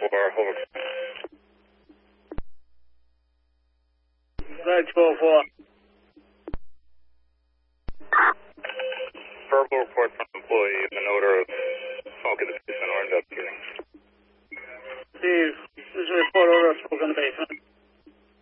over. Flag 12-4. Verbal report from employee of an odor of smoke in the basement or in the